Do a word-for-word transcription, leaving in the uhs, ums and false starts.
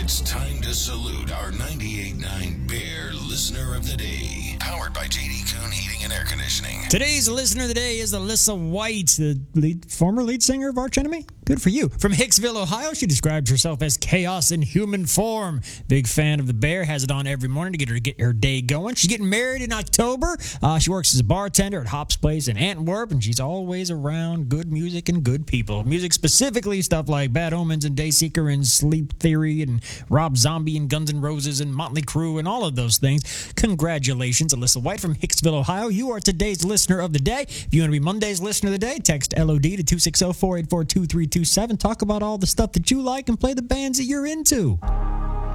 It's time to salute our ninety-eight point nine Bear Listener of the Day. Powered by J D Kuhn Heating and Air Conditioning. Today's listener of the day is Alyssa White, the lead, former lead singer of Arch Enemy. Good for you. From Hicksville, Ohio, she describes herself as chaos in human form. Big fan of the Bear, has it on every morning to get her to get her day going. She's getting married in October. Uh, she works as a bartender at Hop's Place in Antwerp, and she's always around good music and good people. Music specifically, stuff like Bad Omens and Dayseeker and Sleep Theory and Rob Zombie and Guns N' Roses and Motley Crue and all of those things. Congratulations, Alyssa White from Hicksville, Ohio. You are today's listener of the day. If you want to be Monday's listener of the day, text L O D to two six zero, four eight four, two three two seven. Talk about all the stuff that you like and play the bands that you're into.